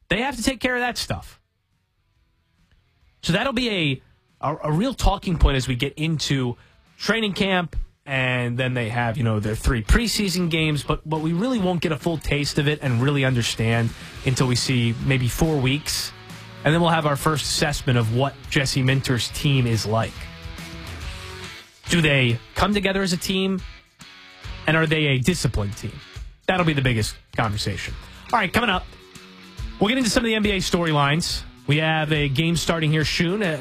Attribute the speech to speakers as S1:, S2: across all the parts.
S1: They have to take care of that stuff. So that'll be a real talking point as we get into training camp, and then they have, their 3 preseason games, but we really won't get a full taste of it and really understand until we see maybe 4 weeks, and then we'll have our first assessment of what Jesse Minter's team is like. Do they come together as a team, and are they a disciplined team? That'll be the biggest conversation. All right, coming up, we'll get into some of the NBA storylines. We have a game starting here soon with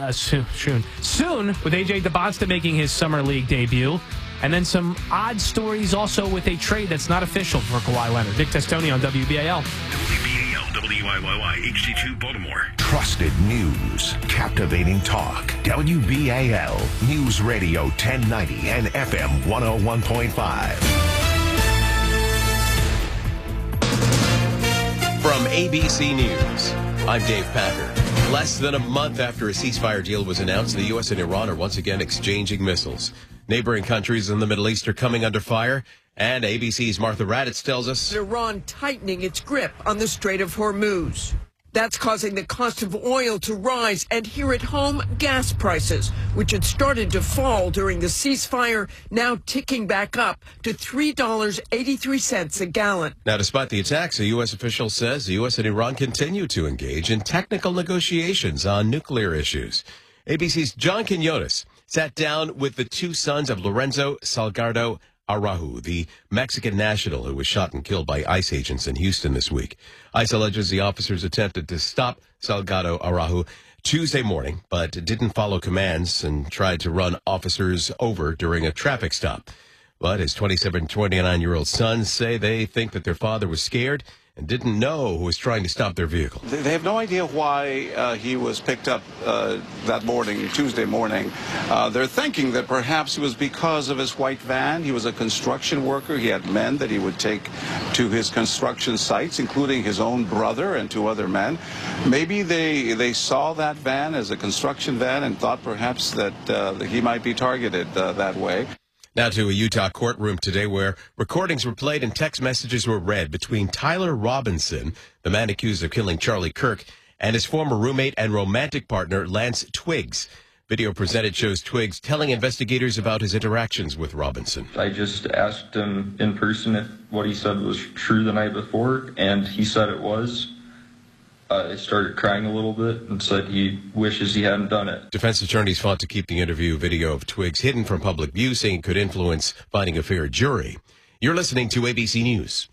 S1: AJ DeBonsta making his Summer League debut. And then some odd stories also with a trade that's not official for Kawhi Leonard. Nick Testoni on WBAL.
S2: WBAL, WYYY, HD2 Baltimore.
S3: Trusted news, captivating talk. WBAL News Radio 1090 and FM 101.5.
S4: From ABC News, I'm Dave Packer. Less than a month after a ceasefire deal was announced, the U.S. and Iran are once again exchanging missiles. Neighboring countries in the Middle East are coming under fire, and ABC's Martha Raddatz tells us
S5: Iran tightening its grip on the Strait of Hormuz. That's causing the cost of oil to rise, and here at home, gas prices, which had started to fall during the ceasefire, now ticking back up to $3.83 a gallon.
S4: Now, despite the attacks, a U.S. official says the U.S. and Iran continue to engage in technical negotiations on nuclear issues. ABC's John Quinones sat down with the 2 sons of Lorenzo Salgado Araujo, the Mexican national who was shot and killed by ICE agents in Houston this week. ICE alleges the officers attempted to stop Salgado Araujo Tuesday morning, but didn't follow commands and tried to run officers over during a traffic stop. But his 29-year-old sons say they think that their father was scared and didn't know who was trying to stop their vehicle.
S6: They have no idea why he was picked up that morning, Tuesday morning. They're thinking that perhaps it was because of his white van. He was a construction worker. He had men that he would take to his construction sites, including his own brother and 2 other men. Maybe they saw that van as a construction van and thought perhaps that he might be targeted that way.
S4: Now to a Utah courtroom today where recordings were played and text messages were read between Tyler Robinson, the man accused of killing Charlie Kirk, and his former roommate and romantic partner, Lance Twiggs. Video presented shows Twiggs telling investigators about his interactions with Robinson.
S7: I just asked him in person if what he said was true the night before, and he said it was. I started crying a little bit and said he wishes he hadn't done it.
S4: Defense attorneys fought to keep the interview video of Twiggs hidden from public view, saying it could influence finding a fair jury. You're listening to ABC News.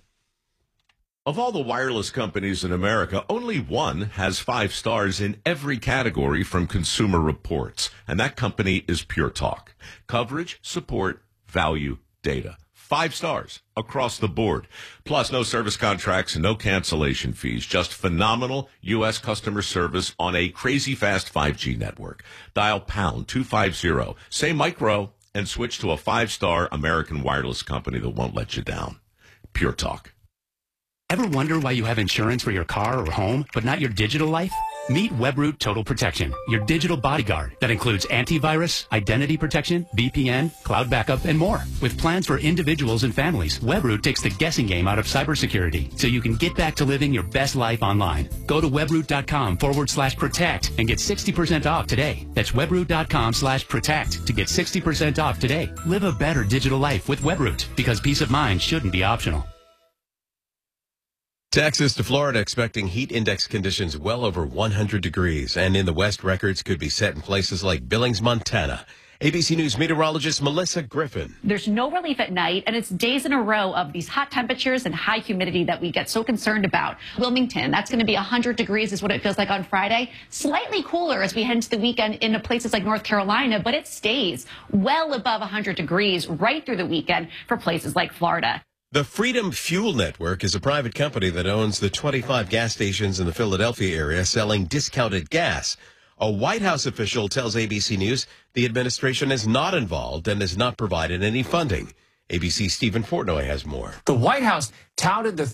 S8: Of all the wireless companies in America, only one has 5 stars in every category from Consumer Reports, and that company is Pure Talk. Coverage, support, value, data. 5 stars across the board. Plus, no service contracts and no cancellation fees. Just phenomenal U.S. customer service on a crazy fast 5G network. Dial pound 250, say micro, and switch to a 5-star American wireless company that won't let you down. Pure Talk.
S9: Ever wonder why you have insurance for your car or home, but not your digital life? Meet Webroot Total Protection, your digital bodyguard that includes antivirus, identity protection, VPN, cloud backup, and more. With plans for individuals and families, Webroot takes the guessing game out of cybersecurity so you can get back to living your best life online. Go to webroot.com/protect and get 60% off today. That's webroot.com/protect to get 60% off today. Live a better digital life with Webroot because peace of mind shouldn't be optional.
S4: Texas to Florida expecting heat index conditions well over 100 degrees. And in the West, records could be set in places like Billings, Montana. ABC News meteorologist Melissa Griffin.
S10: There's no relief at night, and it's days in a row of these hot temperatures and high humidity that we get so concerned about. Wilmington, that's going to be 100 degrees is what it feels like on Friday. Slightly cooler as we head into the weekend into places like North Carolina, but it stays well above 100 degrees right through the weekend for places like Florida.
S4: The Freedom Fuel Network is a private company that owns the 25 gas stations in the Philadelphia area selling discounted gas. A White House official tells ABC News the administration is not involved and has not provided any funding. ABC's Stephen Portnoy has more.
S11: The White House touted the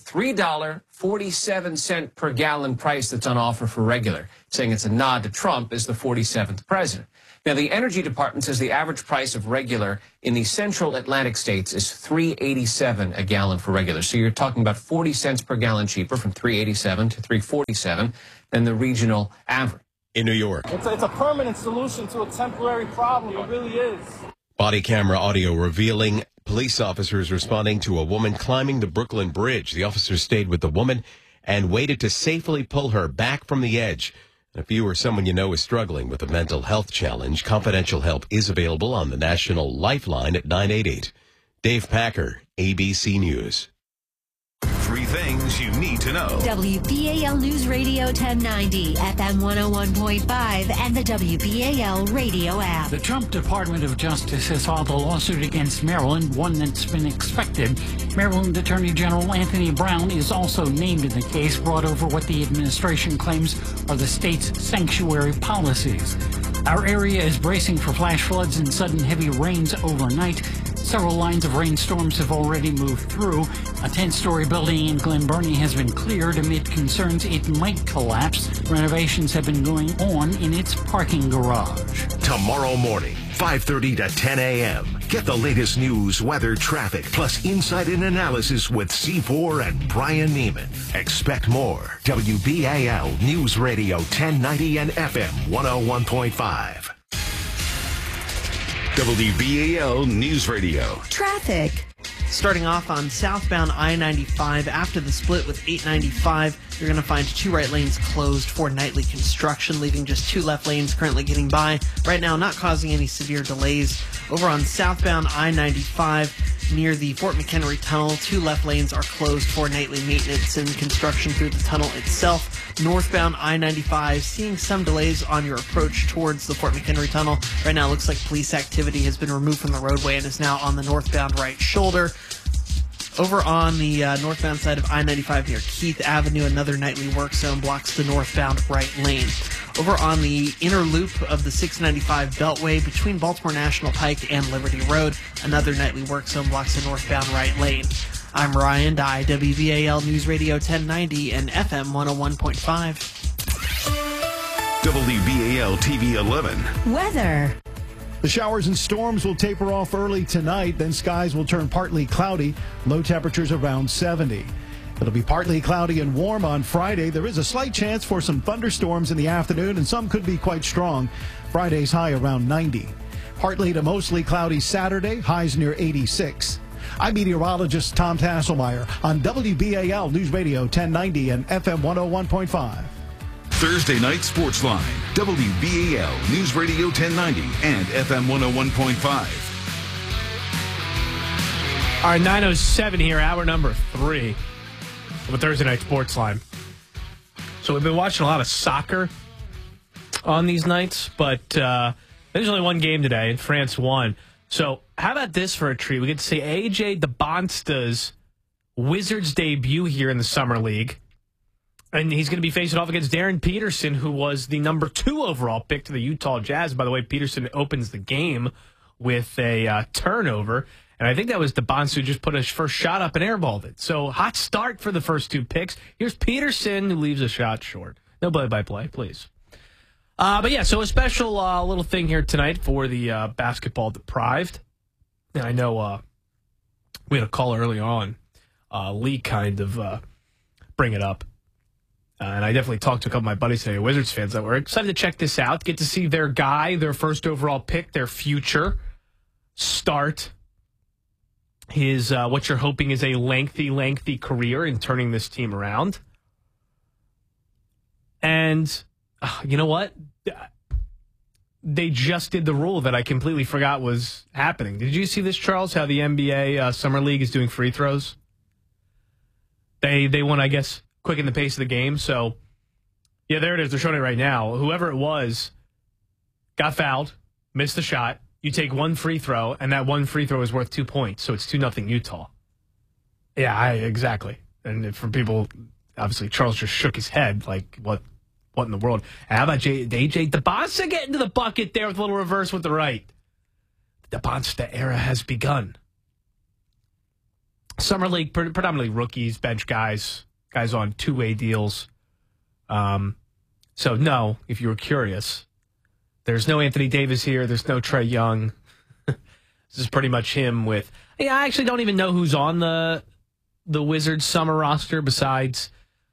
S11: $3.47 per gallon price that's on offer for regular, saying it's a nod to Trump as the 47th president. Now, the Energy Department says the average price of regular in the central Atlantic states is $3.87 a gallon for regular. So you're talking about 40 cents per gallon cheaper, from $3.87 to $3.47, than the regional average.
S4: In New York,
S12: it's a permanent solution to a temporary problem. It really is.
S4: body camera audio revealing police officers responding to a woman climbing the Brooklyn Bridge. The officers stayed with the woman and waited to safely pull her back from the edge. If you or someone you know is struggling with a mental health challenge, confidential help is available on the National Lifeline at 988. Dave Packer, ABC News.
S3: 3 things you need to know.
S13: WBAL News Radio 1090, FM 101.5, and the WBAL radio app.
S14: The Trump Department of Justice has filed a lawsuit against Maryland, one that's been expected. Maryland Attorney General Anthony Brown is also named in the case, brought over what the administration claims are the state's sanctuary policies. Our area is bracing for flash floods and sudden heavy rains overnight. Several lines of rainstorms have already moved through. A 10-story building in Glen Burnie has been cleared amid concerns it might collapse. Renovations have been going on in its parking garage.
S3: Tomorrow morning, 5:30 to 10 a.m. Get the latest news, weather, traffic, plus insight and analysis with C4 and Brian Neiman. Expect more. WBAL News Radio 1090 and FM 101.5. WBAL News Radio.
S15: Traffic. Starting off on southbound I-95 after the split with 895, you're going to find 2 right lanes closed for nightly construction, leaving just 2 left lanes currently getting by. Right now, not causing any severe delays. Over on southbound I-95 near the Fort McHenry Tunnel, 2 left lanes are closed for nightly maintenance and construction through the tunnel itself. Northbound I-95, seeing some delays on your approach towards the Fort McHenry Tunnel. Right now, it looks like police activity has been removed from the roadway and is now on the northbound right shoulder. Over on the northbound side of I-95 near Keith Avenue, another nightly work zone blocks the northbound right lane. Over on the inner loop of the 695 Beltway between Baltimore National Pike and Liberty Road, another nightly work zone blocks the northbound right lane. I'm Ryan Dye, WBAL News Radio 1090 and FM 101.5.
S3: WBAL TV 11.
S13: Weather.
S16: The showers and storms will taper off early tonight, then skies will turn partly cloudy, low temperatures around 70. It'll be partly cloudy and warm on Friday. There is a slight chance for some thunderstorms in the afternoon, and some could be quite strong. Friday's high around 90. Partly to mostly cloudy Saturday, highs near 86. I'm meteorologist Tom Tasselmeyer on WBAL News Radio 1090 and FM 101.5.
S17: Thursday night sports line, WBAL News Radio 1090 and FM 101.5.
S1: All right, 9:07 here, hour number 3 of a Thursday night sports line. So we've been watching a lot of soccer on these nights, but there's only one game today, and France won. So how about this for a treat? We get to see A.J. DeBonsta's Wizards debut here in the Summer League. And he's going to be facing off against Darren Peterson, who was the number 2 overall pick to the Utah Jazz. By the way, Peterson opens the game with a turnover. And I think that was DeBonsta who just put his first shot up and airballed it. So hot start for the first 2 picks. Here's Peterson, who leaves a shot short. No play-by-play, please. But yeah, so a special little thing here tonight for the basketball deprived. And I know we had a call early on. Lee kind of bring it up. And I definitely talked to a couple of my buddies today, Wizards fans, that were excited to check this out, get to see their guy, their first overall pick, their future start his what you're hoping is a lengthy career in turning this team around. And you know what? They just did the rule that I completely forgot was happening. Did you see this, Charles, how the NBA Summer League is doing free throws? They want, I guess, quicken the pace of the game. So, yeah, there it is. They're showing it right now. Whoever it was got fouled, missed the shot. You take one free throw, and that one free throw is worth 2 points. So it's 2-0 Utah. Yeah, exactly. And for people, obviously, Charles just shook his head like, what in the world? How about A.J. DeBonsta getting to the bucket there with a little reverse with the right? The DeBonsta era has begun. Summer League, predominantly rookies, bench guys on two-way deals. So, no, if you were curious, there's no Anthony Davis here. There's no Trae Young. This is pretty much him with... I actually don't even know who's on the Wizards summer roster besides...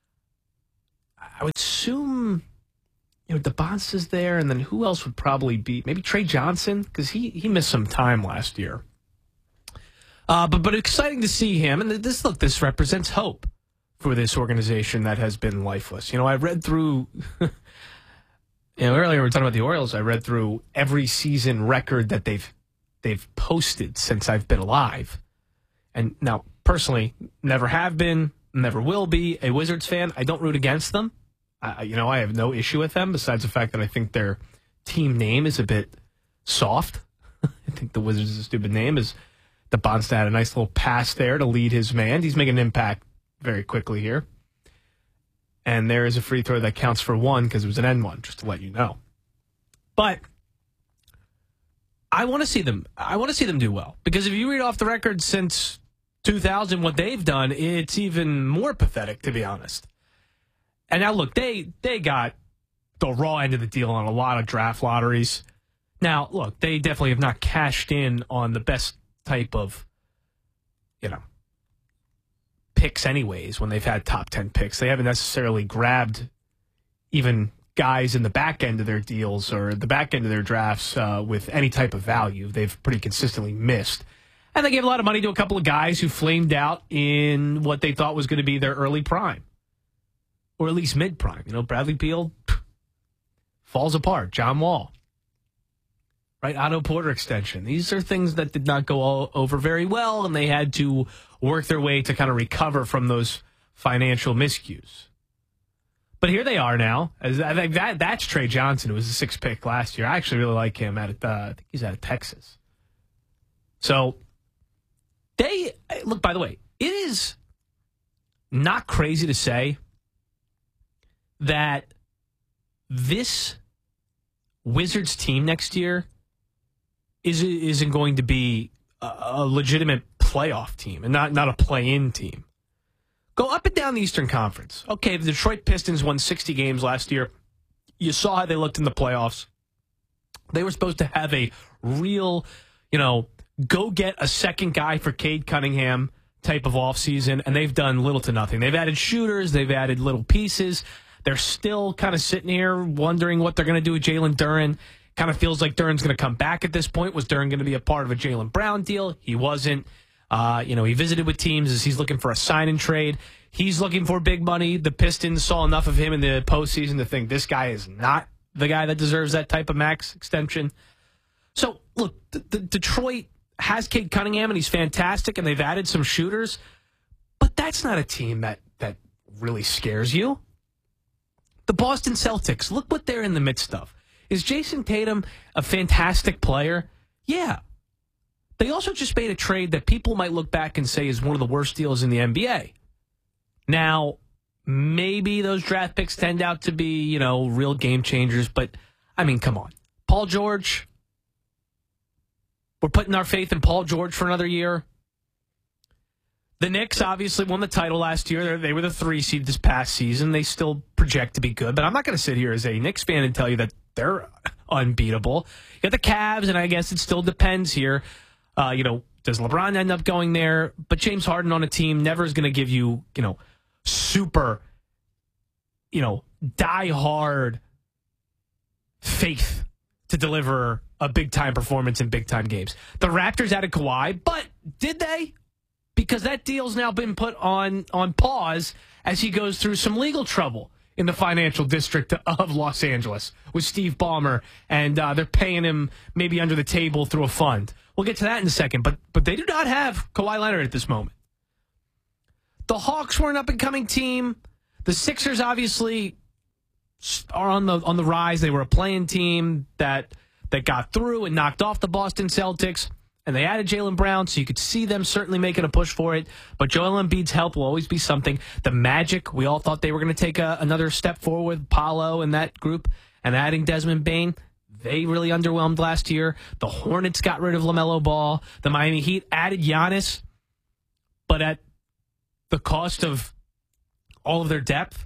S1: I would assume... DeBonce is there, and then who else would probably be? Maybe Trey Johnson, because he missed some time last year. But exciting to see him. And this represents hope for this organization that has been lifeless. I read through, earlier we were talking about the Orioles. I read through every season record that they've posted since I've been alive. And now, personally, never have been, never will be a Wizards fan. I don't root against them. I have no issue with them besides the fact that I think their team name is a bit soft. I think the Wizards is a stupid name. DeBonce had a nice little pass there to lead his man. He's making an impact very quickly here. And there is a free throw that counts for one because it was an N1, just to let you know. But I want to see them. I want to see them do well. Because if you read off the record since 2000, what they've done, it's even more pathetic, to be honest. And now, look, they got the raw end of the deal on a lot of draft lotteries. Now, look, they definitely have not cashed in on the best type of, picks anyways when they've had top 10 picks. They haven't necessarily grabbed even guys in the back end of their deals or the back end of their drafts with any type of value. They've pretty consistently missed. And they gave a lot of money to a couple of guys who flamed out in what they thought was going to be their early prime. Or at least mid-prime. Bradley Beal falls apart. John Wall. Right, Otto Porter extension. These are things that did not go over very well, and they had to work their way to kind of recover from those financial miscues. But here they are now. I think that's Trey Johnson, who was the 6th pick last year. I actually really like him. I think he's out of Texas. So, look, by the way, it is not crazy to say that this Wizards team next year isn't going to be a legitimate playoff team and not a play-in team. Go up and down the Eastern Conference. Okay, the Detroit Pistons won 60 games last year. You saw how they looked in the playoffs. They were supposed to have a real, go get a second guy for Cade Cunningham type of offseason, and they've done little to nothing. They've added shooters. They've added little pieces. They're still kind of sitting here wondering what they're going to do with Jalen Duren. Kind of feels like Duren's going to come back at this point. Was Duren going to be a part of a Jaylen Brown deal? He wasn't. He visited with teams as he's looking for a sign-and trade. He's looking for big money. The Pistons saw enough of him in the postseason to think this guy is not the guy that deserves that type of max extension. So, look, the Detroit has Cade Cunningham, and he's fantastic, and they've added some shooters. But that's not a team that really scares you. The Boston Celtics, look what they're in the midst of. Is Jason Tatum a fantastic player? Yeah. They also just made a trade that people might look back and say is one of the worst deals in the NBA. Now, maybe those draft picks turned out to be, real game changers, but, come on. Paul George, we're putting our faith in Paul George for another year. The Knicks obviously won the title last year. They were the 3 seed this past season. They still project to be good, but I'm not going to sit here as a Knicks fan and tell you that they're unbeatable. You got the Cavs, and I guess it still depends here. Does LeBron end up going there? But James Harden on a team never is going to give you, super, die-hard faith to deliver a big-time performance in big-time games. The Raptors added Kawhi, but did they? Because that deal's now been put on pause as he goes through some legal trouble in the financial district of Los Angeles with Steve Ballmer, and they're paying him maybe under the table through a fund. We'll get to that in a second, but they do not have Kawhi Leonard at this moment. The Hawks were an up-and-coming team. The Sixers obviously are on the rise. They were a play-in team that got through and knocked off the Boston Celtics. And they added Jaylen Brown, so you could see them certainly making a push for it. But Joel Embiid's help will always be something. The Magic, we all thought they were going to take another step forward with Paolo and that group. And adding Desmond Bane, they really underwhelmed last year. The Hornets got rid of LaMelo Ball. The Miami Heat added Giannis. but at the cost of all of their depth.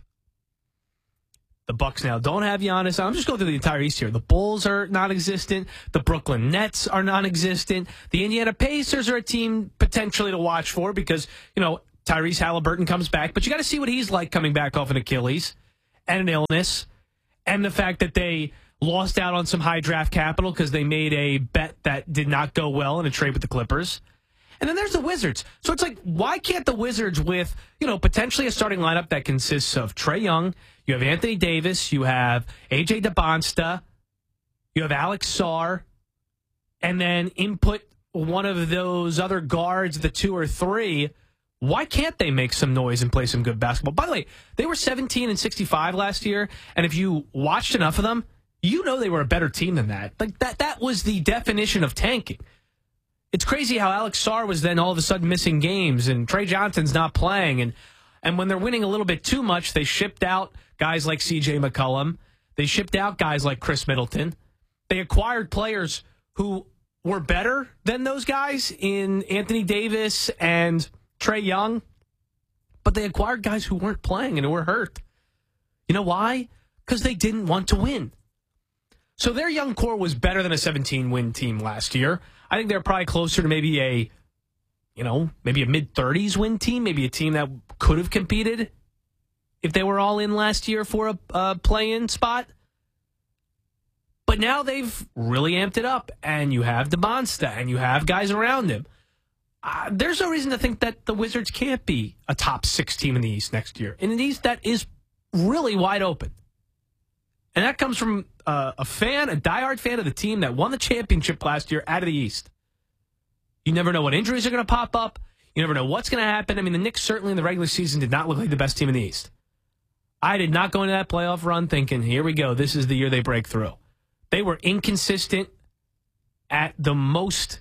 S1: The Bucks now don't have Giannis. I'm just going through the entire East here. The Bulls are non-existent. The Brooklyn Nets are non-existent. The Indiana Pacers are a team potentially to watch for because, Tyrese Halliburton comes back. But you got to see what he's like coming back off an Achilles and an illness. And the fact that they lost out on some high draft capital because they made a bet that did not go well in a trade with the Clippers. And then there's the Wizards. So it's like, why can't the Wizards with, potentially a starting lineup that consists of Trae Young, you have Anthony Davis, you have A.J. DeBonsta, you have Alex Sarr, and then input one of those other guards, the 2 or 3, why can't they make some noise and play some good basketball? By the way, they were 17-65 last year, and if you watched enough of them, they were a better team than that. Like that was the definition of tanking. It's crazy how Alex Sarr was then all of a sudden missing games and Trey Johnson's not playing. And when they're winning a little bit too much, they shipped out guys like C.J. McCollum. They shipped out guys like Chris Middleton. They acquired players who were better than those guys in Anthony Davis and Trae Young. But they acquired guys who weren't playing and who were hurt. You know why? Because they didn't want to win. So their young core was better than a 17-win team last year. I think they're probably closer to maybe a mid-30s win team, maybe a team that could have competed if they were all in last year for a play-in spot. But now they've really amped it up, and you have DeBonsta, and you have guys around him. There's no reason to think that the Wizards can't be a top 6 team in the East next year. In the East, that is really wide open. And that comes from a diehard fan of the team that won the championship last year out of the East. You never know what injuries are going to pop up. You never know what's going to happen. I mean, the Knicks certainly in the regular season did not look like the best team in the East. I did not go into that playoff run thinking, here we go, this is the year they break through. They were inconsistent at the most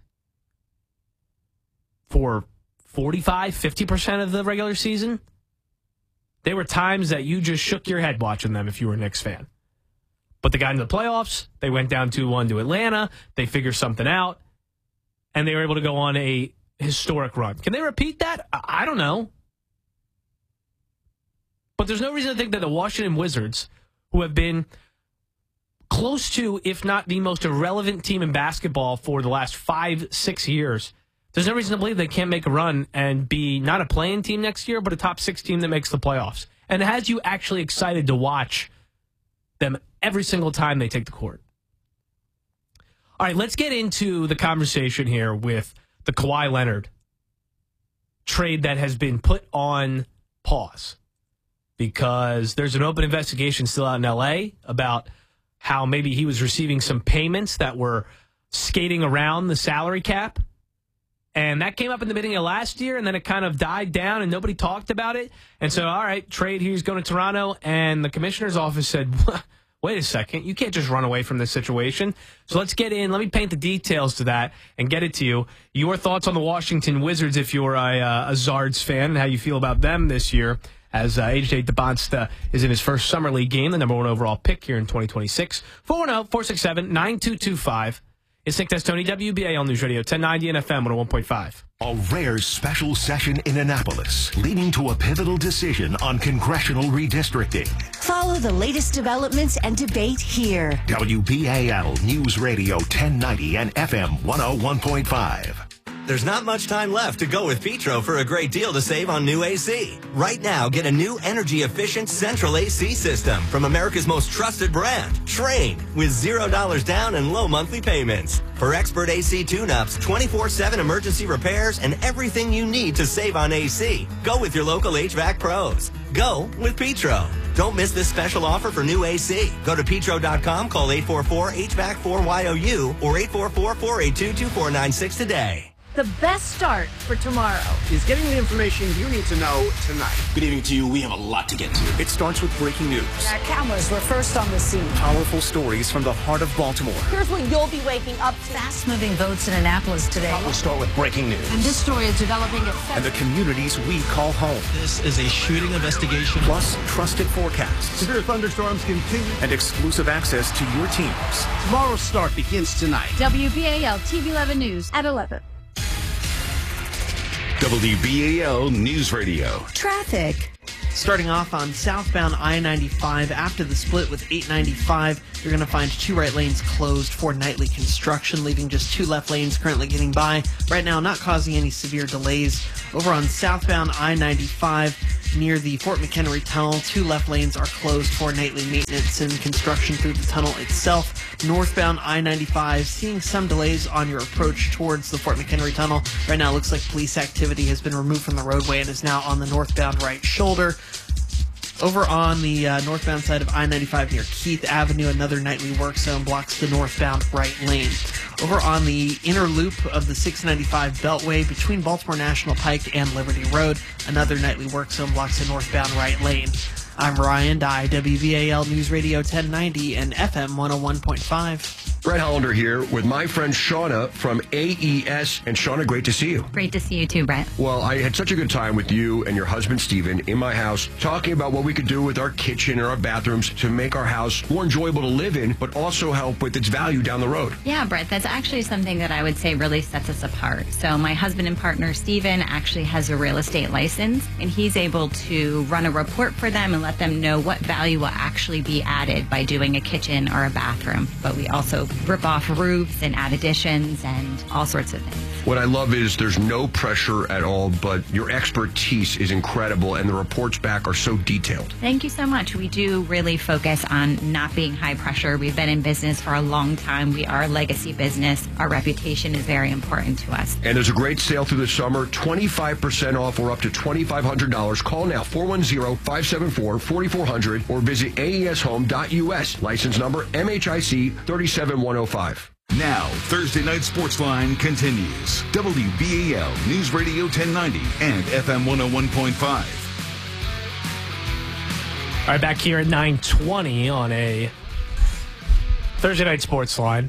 S1: for 45, 50% of the regular season. There were times that you just shook your head watching them if you were a Knicks fan. But they got into the playoffs. They went down 2-1 to Atlanta. They figured something out. And they were able to go on a historic run. Can they repeat that? I don't know. But there's no reason to think that the Washington Wizards, who have been close to, if not the most irrelevant team in basketball for the last 5-6 years, there's no reason to believe they can't make a run and be not a play-in team next year, but a top 6 team that makes the playoffs. And it has you actually excited to watch them every single time they take the court. All right, let's get into the conversation here with the Kawhi Leonard trade that has been put on pause because there's an open investigation still out in L.A. about how maybe he was receiving some payments that were skating around the salary cap. And that came up in the beginning of last year, and then it kind of died down, and nobody talked about it. And so, all right, trade, he's going to Toronto, and the commissioner's office said, wait a second, you can't just run away from this situation. So let's get in. Let me paint the details to that and get it to you. Your thoughts on the Washington Wizards if you're a Zards fan and how you feel about them this year as A.J. DeBonsta is in his first Summer League game, the number 1 overall pick here in 2026. 410-467-9225. It's Nick Testoni, WBAL News Radio, 1090 and FM 101.5.
S3: A rare special session in Annapolis, leading to a pivotal decision on congressional redistricting.
S13: Follow the latest developments and debate here.
S3: WBAL News Radio 1090 and FM 101.5.
S18: There's not much time left to go with Petro for a great deal to save on new AC. Right now, get a new energy-efficient central AC system from America's most trusted brand, Trane, with $0 down and low monthly payments. For expert AC tune-ups, 24/7 emergency repairs, and everything you need to save on AC, go with your local HVAC pros. Go with Petro. Don't miss this special offer for new AC. Go to petro.com, call 844-HVAC-4YOU or 844-482-2496 today.
S19: The best start for tomorrow
S20: is getting the information you need to know tonight.
S21: Good evening to you. We have a lot to get to.
S20: It starts with breaking news.
S19: Our cameras were first on the scene.
S20: Powerful stories from the heart of Baltimore.
S19: Here's what you'll be waking up to.
S22: Fast-moving votes in Annapolis today.
S20: We'll start with breaking news.
S22: And this story is developing at
S20: and the communities we call home.
S23: This is a shooting investigation.
S20: Plus, trusted forecasts.
S24: Severe thunderstorms continue.
S20: And exclusive access to your teams.
S24: Tomorrow's start begins tonight.
S19: WBAL TV 11 News at 11.
S17: WBAL News Radio.
S13: Traffic.
S15: Starting off on southbound I-95 after the split with 895, you're going to find 2 right lanes closed for nightly construction, leaving just 2 left lanes currently getting by. Right now, not causing any severe delays. Over on southbound I-95 near the Fort McHenry Tunnel, 2 left lanes are closed for nightly maintenance and construction through the tunnel itself. Northbound I-95, seeing some delays on your approach towards the Fort McHenry Tunnel. Right now, it looks like police activity has been removed from the roadway and is now on the northbound right shoulder. Over on the northbound side of I-95 near Keith Avenue, another nightly work zone blocks the northbound right lane. Over on the inner loop of the 695 Beltway between Baltimore National Pike and Liberty Road, another nightly work zone blocks the northbound right lane. I'm Ryan Dye, WBAL News Radio 1090 and FM 101.5.
S2: Brett Hollander here with my friend Shauna from AES. And Shauna, great to see you.
S5: Great to see you too, Brett.
S2: Well, I had such a good time with you and your husband, Steven, in my house, talking about what we could do with our kitchen and our bathrooms to make our house more enjoyable to live in, but also help with its value down the road.
S5: Yeah, Brett, that's actually something that I would say really sets us apart. So my husband and partner, Steven, actually has a real estate license, and he's able to run a report for them and let them know what value will actually be added by doing a kitchen or a bathroom. But we also rip off roofs and add additions and all sorts of things.
S2: What I love is there's no pressure at all, but your expertise is incredible, and the reports back are so detailed.
S5: Thank you so much. We do really focus on not being high pressure. We've been in business for a long time. We are a legacy business. Our reputation is very important to us.
S2: And there's a great sale through the summer, 25% off or up to $2,500. Call now, 410-574-4400, or visit aeshome.us. License number MHIC 37105.
S17: Now, Thursday Night Sportsline continues. WBAL News Radio 1090 and FM 101.5.
S1: All right, back here at 9:20 on a Thursday Night Sportsline.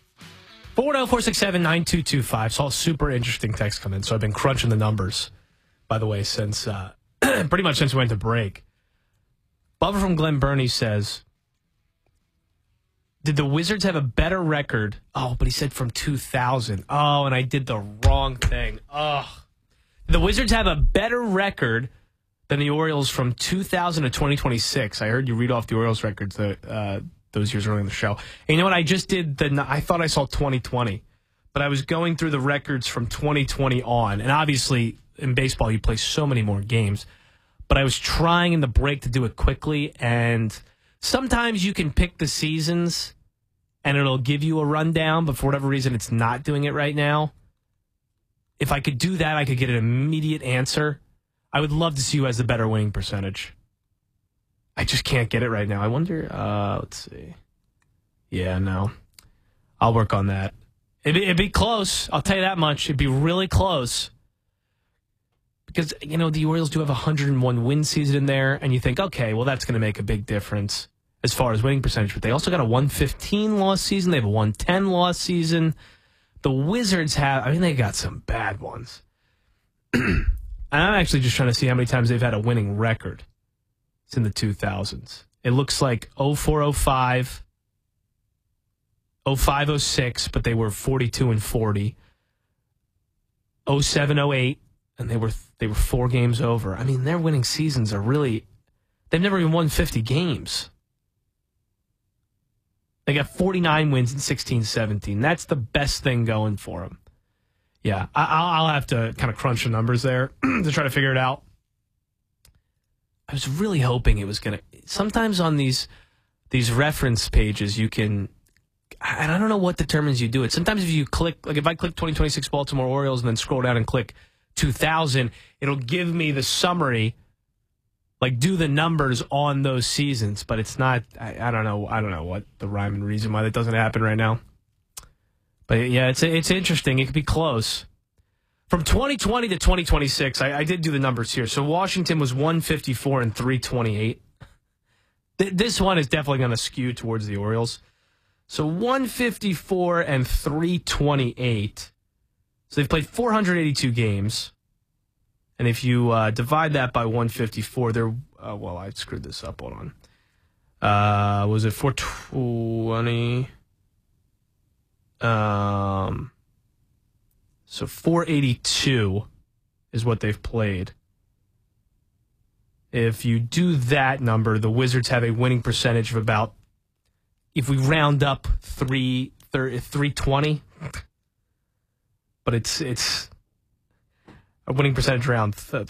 S1: 410-467-9225. Saw a super interesting text come in, so I've been crunching the numbers, by the way, since pretty much since we went to break. Bubba from Glen Burnie says, did the Wizards have a better record? Oh, but he said from 2000. Oh, and I did the wrong thing. Oh. Did the Wizards have a better record than the Orioles from 2000 to 2026? I heard you read off the Orioles records those years early in the show. And you know what? I just did I thought I saw 2020, but I was going through the records from 2020 on. And obviously, in baseball, you play so many more games. But I was trying in the break to do it quickly, and sometimes you can pick the seasons and it'll give you a rundown, but for whatever reason, it's not doing it right now. If I could do that, I could get an immediate answer. I would love to see who has the better winning percentage. I just can't get it right now. I wonder, let's see. Yeah, no. I'll work on that. It'd be close. I'll tell you that much. It'd be really close. Because, you know, the Orioles do have a 101 win season in there, and you think, okay, well, that's going to make a big difference as far as winning percentage. But they also got a 115 loss season. They have a 110 loss season. The Wizards they got some bad ones. I'm actually just trying to see how many times they've had a winning record. It's in the 2000s. It looks like 04-05, 05-06, but they were 42-40. 07-08, and they were 4 games over. I mean, their winning seasons are really... They've never even won 50 games. They got 49 wins in 16-17. That's the best thing going for them. Yeah, I'll have to kind of crunch the numbers there to try to figure it out. I was really hoping it was going to... Sometimes on these reference pages, you can... I don't know what determines you do it. Sometimes if you click... Like if I click 2026 Baltimore Orioles and then scroll down and click 2000, it'll give me the summary, like do the numbers on those seasons, but it's not... I don't know what the rhyme and reason why that doesn't happen right now. But yeah, it's interesting. It could be close. From 2020 to 2026, I did do the numbers here. So Washington was 154 and 328. This one is definitely going to skew towards the Orioles. So 154 and 328. So they've played 482 games. And if you divide that by 154, they're... well, I screwed this up. Hold on. Was it 420? So 482 is what they've played. If you do that number, the Wizards have a winning percentage of about, if we round up, 320. But it's a winning percentage around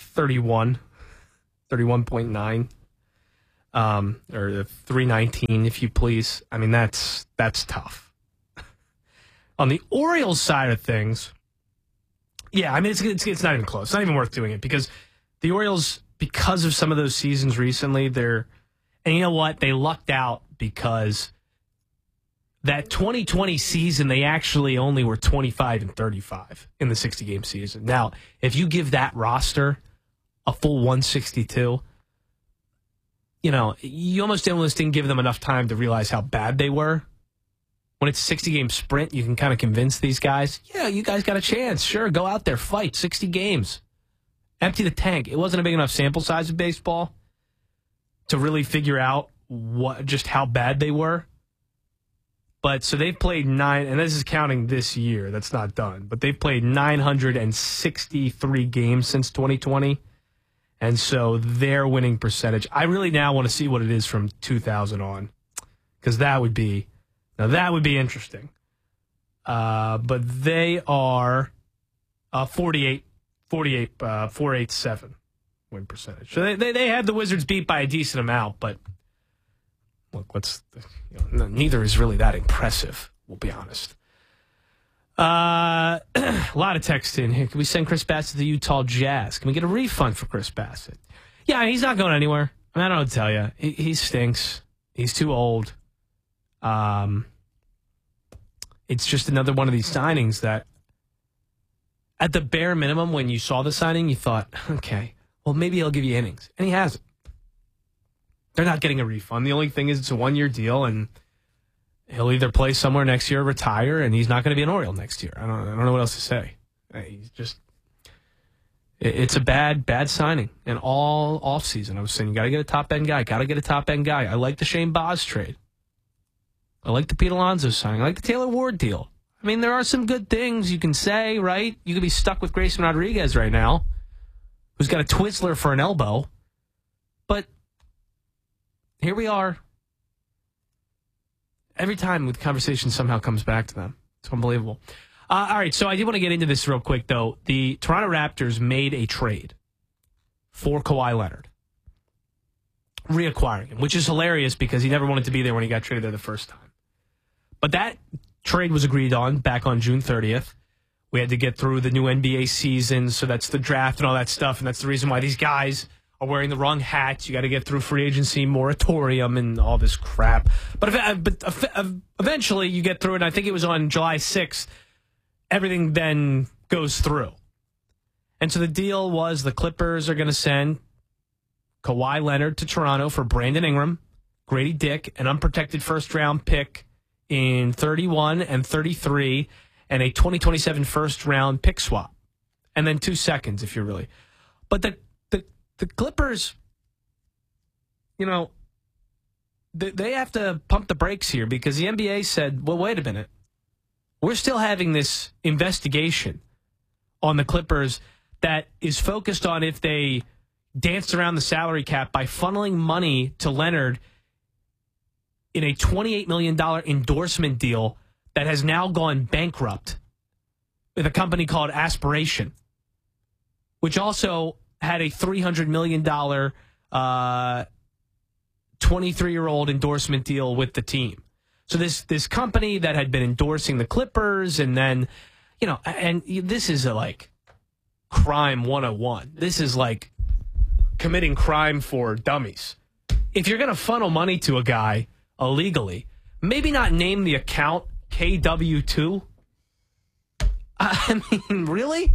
S1: 31.9, or 319, if you please. I mean, that's tough. On the Orioles side of things, yeah, I mean, it's not even close. It's not even worth doing it because the Orioles, because of some of those seasons recently, and you know what? They lucked out because that 2020 season, they actually only were 25-35 in the 60-game season. Now, if you give that roster a full 162, you almost didn't give them enough time to realize how bad they were. When it's a 60-game sprint, you can kind of convince these guys, yeah, you guys got a chance. Sure, go out there, fight, 60 games. Empty the tank. It wasn't a big enough sample size of baseball to really figure out just how bad they were. But so they've played 9, and this is counting this year. That's not done. But they've played 963 games since 2020. And so their winning percentage, I really now want to see what it is from 2000 on. Because that would be interesting. But they are 487 win percentage. So they had the Wizards beat by a decent amount, but look, neither is really that impressive, we'll be honest. A lot of text in here. Can we send Chris Bassett to the Utah Jazz? Can we get a refund for Chris Bassett? Yeah, he's not going anywhere. I don't know what to tell you. He stinks. He's too old. It's just another one of these signings that, at the bare minimum, when you saw the signing, you thought, okay, well, maybe he'll give you innings. And he hasn't. They're not getting a refund. The only thing is it's a 1-year deal, and he'll either play somewhere next year or retire, and he's not going to be an Oriole next year. I don't know what else to say. He's just, it's a bad signing. And all offseason, I was saying, you got to get a top-end guy. I like the Shane Baz trade. I like the Pete Alonso signing. I like the Taylor Ward deal. I mean, there are some good things you can say, right? You could be stuck with Grayson Rodriguez right now, who's got a Twizzler for an elbow. But here we are. Every time the conversation somehow comes back to them. It's unbelievable. All right, so I did want to get into this real quick, though. The Toronto Raptors made a trade for Kawhi Leonard, reacquiring him, which is hilarious because he never wanted to be there when he got traded there the first time. But that trade was agreed on back on June 30th. We had to get through the new NBA season, so that's the draft and all that stuff, and that's the reason why these guys are wearing the wrong hats. You got to get through free agency moratorium and all this crap. But eventually you get through it, and I think it was on July 6th, everything then goes through. And so the deal was the Clippers are going to send Kawhi Leonard to Toronto for Brandon Ingram, Grady Dick, an unprotected first-round pick in 31 and 33, and a 2027 first-round pick swap. And then 2 seconds, if you're really. But the Clippers, they have to pump the brakes here because the NBA said, well, wait a minute. We're still having this investigation on the Clippers that is focused on if they danced around the salary cap by funneling money to Leonard in a $28 million endorsement deal that has now gone bankrupt with a company called Aspiration, which also had a $300 million 23-year-old endorsement deal with the team. So this company that had been endorsing the Clippers, and then, and this is like crime 101. This is like committing crime for dummies. If you're going to funnel money to a guy illegally, maybe not name the account KW2. I mean, really?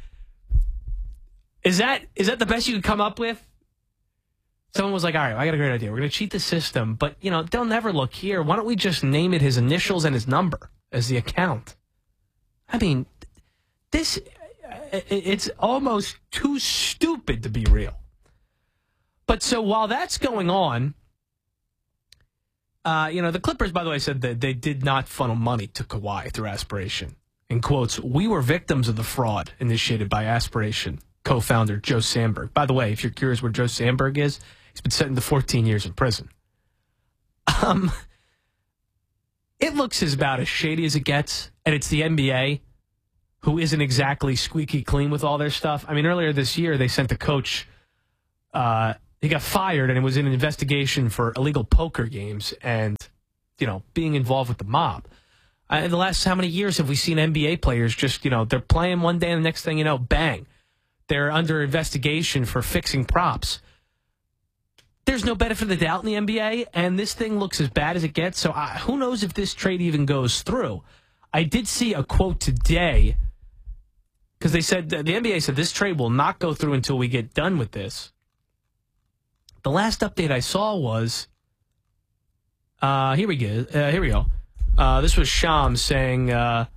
S1: Is that the best you could come up with? Someone was like, all right, I got a great idea. We're going to cheat the system, but, they'll never look here. Why don't we just name it his initials and his number as the account? I mean, it's almost too stupid to be real. But so while that's going on, the Clippers, by the way, said that they did not funnel money to Kawhi through Aspiration. In quotes, we were victims of the fraud initiated by Aspiration. co-founder Joe Sandberg. By the way, if you're curious where Joe Sandberg is, he's been sentenced to 14 years in prison. It looks about as shady as it gets, and it's the NBA, who isn't exactly squeaky clean with all their stuff. I mean, earlier this year, they sent the coach, he got fired, and it was in an investigation for illegal poker games and, being involved with the mob. In the last how many years have we seen NBA players just, they're playing one day and the next thing you know, bang, they're under investigation for fixing props. There's no benefit of the doubt in the NBA, and this thing looks as bad as it gets, so who knows if this trade even goes through. I did see a quote today, because they said, the NBA said this trade will not go through until we get done with this. The last update I saw was, here we go. This was Shams saying, the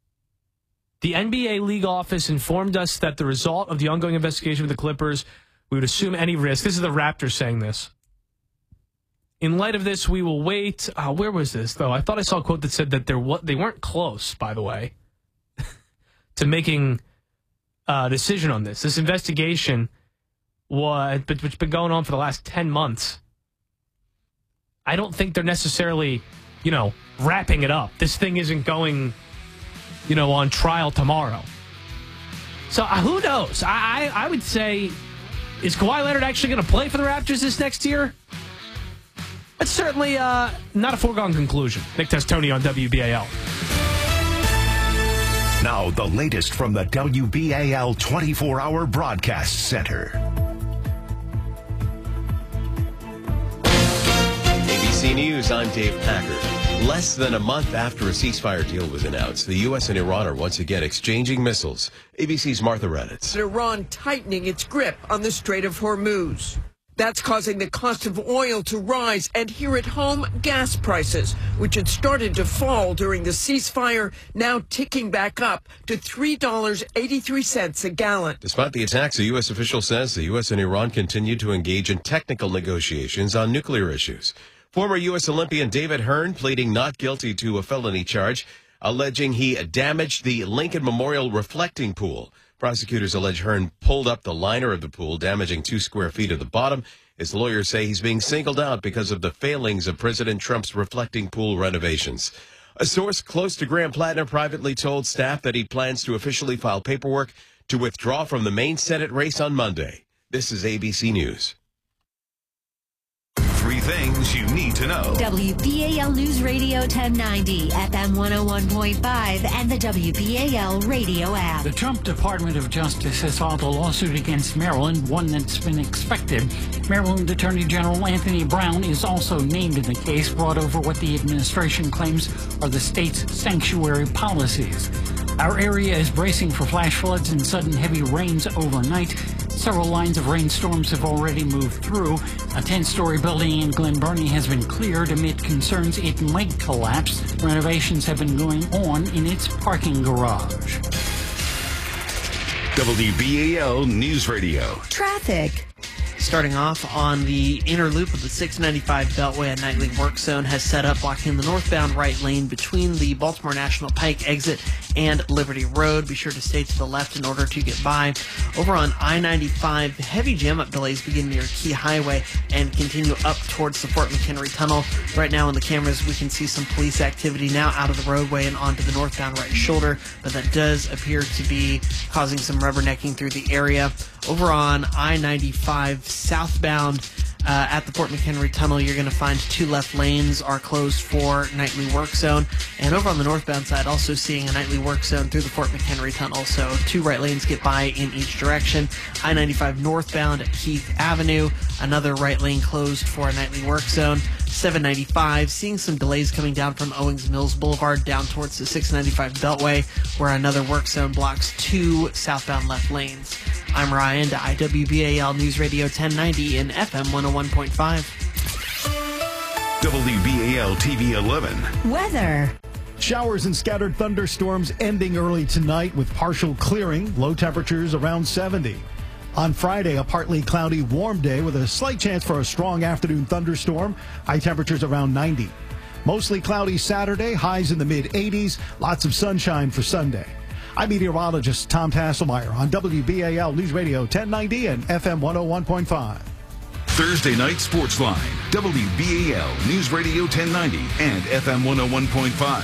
S1: NBA league office informed us that the result of the ongoing investigation with the Clippers, we would assume any risk. This is the Raptors saying this. In light of this, we will wait. Where was this, though? I thought I saw a quote that said that they weren't close, by the way, to making a decision on this. This investigation, which has been going on for the last 10 months. I don't think they're necessarily, wrapping it up. This thing isn't going, on trial tomorrow. So who knows? I would say, is Kawhi Leonard actually going to play for the Raptors this next year? That's certainly not a foregone conclusion. Nick Testoni on WBAL.
S3: Now, the latest from the WBAL 24-hour broadcast center.
S4: ABC News, I'm Dave Packard. Less than a month after a ceasefire deal was announced, the U.S. and Iran are once again exchanging missiles. ABC's Martha Raddatz.
S6: Iran tightening its grip on the Strait of Hormuz. That's causing the cost of oil to rise, and here at home, gas prices, which had started to fall during the ceasefire, now ticking back up to $3.83 a gallon.
S4: Despite the attacks, a U.S. official says the U.S. and Iran continue to engage in technical negotiations on nuclear issues. Former U.S. Olympian David Hearn pleading not guilty to a felony charge, alleging he damaged the Lincoln Memorial reflecting pool. Prosecutors allege Hearn pulled up the liner of the pool, damaging 2 square feet of the bottom. His lawyers say he's being singled out because of the failings of President Trump's reflecting pool renovations. A source close to Graham Plattner privately told staff that he plans to officially file paperwork to withdraw from the main Senate race on Monday. This is ABC News.
S17: 3 things you need to know.
S13: WBAL News Radio 1090, FM 101.5, and the WBAL radio app.
S14: The Trump Department of Justice has filed a lawsuit against Maryland, one that's been expected. Maryland Attorney General Anthony Brown is also named in the case, brought over what the administration claims are the state's sanctuary policies. Our area is bracing for flash floods and sudden heavy rains overnight. Several lines of rainstorms have already moved through. A 10-story building in Glen Burnie has been cleared amid concerns it might collapse. Renovations have been going on in its parking garage.
S17: WBAL News Radio.
S13: Traffic.
S15: Starting off on the inner loop of the 695 Beltway, a nightly work zone has set up, blocking the northbound right lane between the Baltimore National Pike exit and Liberty Road. Be sure to stay to the left in order to get by. Over on I-95, heavy jam-up delays begin near Key Highway and continue up towards the Fort McHenry Tunnel. Right now on the cameras, we can see some police activity now out of the roadway and onto the northbound right shoulder, but that does appear to be causing some rubbernecking through the area. Over on I-95 southbound at the Fort McHenry Tunnel, you're going to find 2 left lanes are closed for nightly work zone. And over on the northbound side, also seeing a nightly work zone through the Fort McHenry Tunnel. So 2 right lanes get by in each direction. I-95 northbound at Keith Avenue, another right lane closed for a nightly work zone. 795, seeing some delays coming down from Owings Mills Boulevard down towards the 695 Beltway, where another work zone blocks 2 southbound left lanes. I'm Ryan to IWBAL News Radio 1090 and FM 101.5.
S17: WBAL TV 11.
S13: Weather.
S16: Showers and scattered thunderstorms ending early tonight with partial clearing. Low temperatures around 70. On Friday, a partly cloudy, warm day with a slight chance for a strong afternoon thunderstorm. High temperatures around 90. Mostly cloudy Saturday, highs in the mid-80s. Lots of sunshine for Sunday. I'm meteorologist Tom Tasselmeyer on WBAL News Radio 1090 and FM 101.5.
S17: Thursday Night Sportsline, WBAL News Radio 1090 and FM 101.5.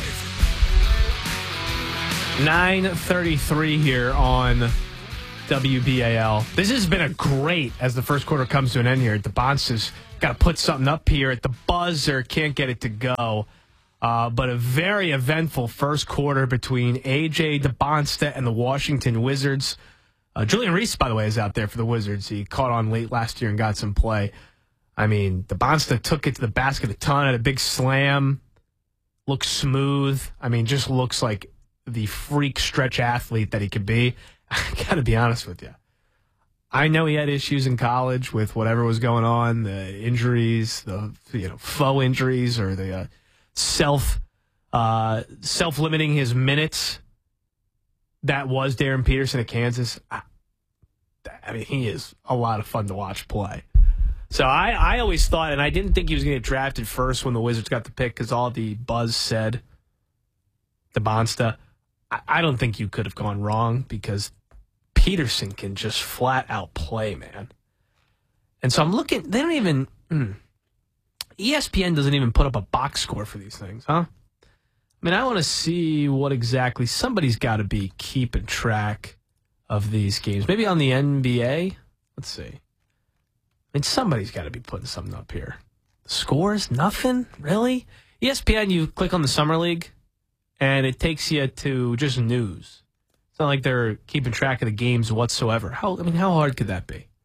S1: 9:33 here on WBAL. This has been a great, as the first quarter comes to an end here. DeBonsta's got to put something up here at the buzzer. Can't get it to go. But a very eventful first quarter between A.J. DeBonsta and the Washington Wizards. Julian Reese, by the way, is out there for the Wizards. He caught on late last year and got some play. I mean, DeBonsta took it to the basket a ton, had a big slam, looks smooth. I mean, just looks like the freak stretch athlete that he could be. I got to be honest with you. I know he had issues in college with whatever was going on, the injuries, the faux injuries, or the self-limiting his minutes. That was Darren Peterson at Kansas. I mean, he is a lot of fun to watch play. So I always thought, and I didn't think he was going to get drafted first when the Wizards got the pick because all the buzz said DeBonsta. I don't think you could have gone wrong because Peterson can just flat out play, man. And so I'm looking, they don't even, ESPN doesn't even put up a box score for these things, huh? I mean, I want to see what exactly, somebody's got to be keeping track of these games. Maybe on the NBA? Let's see. I mean, somebody's got to be putting something up here. Scores? Nothing? Really? ESPN, you click on the Summer League, and it takes you to just news. It's not like they're keeping track of the games whatsoever. How hard could that be?